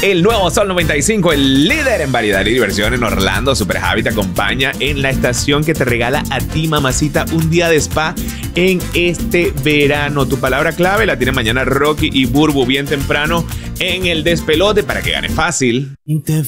El nuevo Sol 95, el líder en variedad y diversión en Orlando. Super Javi te acompaña en la estación que te regala a ti, mamacita, un día de spa en este verano. Tu palabra clave la tiene mañana Rocky y Burbu bien temprano en el despelote para que gane fácil.